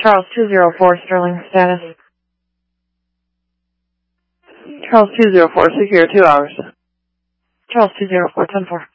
Charles 204, Sterling status. Charles 204, secure 2 hours. Charles 204, 10-4.